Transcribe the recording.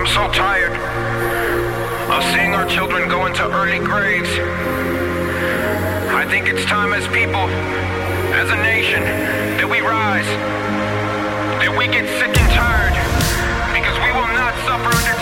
so tired of seeing our children go into early graves. I think it's time as people, as a nation, that we rise, that we get sick and tired, because we will not suffer under